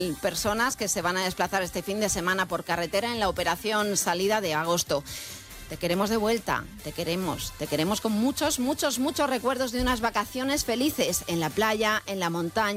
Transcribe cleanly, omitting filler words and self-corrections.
personas que se van a desplazar este fin de semana por carretera en la operación Salida de Agosto. Te queremos de vuelta, te queremos con muchos recuerdos de unas vacaciones felices en la playa, en la montaña.